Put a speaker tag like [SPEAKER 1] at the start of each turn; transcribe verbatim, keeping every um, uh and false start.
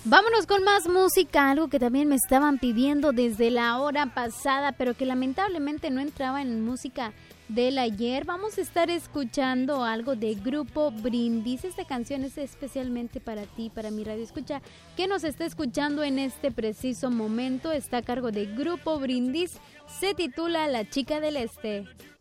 [SPEAKER 1] Vámonos con más música, algo que también me estaban pidiendo desde la hora pasada, pero que lamentablemente no entraba en música del ayer. Vamos a estar escuchando algo de Grupo Brindis. Esta canción es especialmente para ti, para mi radio escucha, que nos está escuchando en este preciso momento. Está a cargo de Grupo Brindis. Se titula La Chica del Este.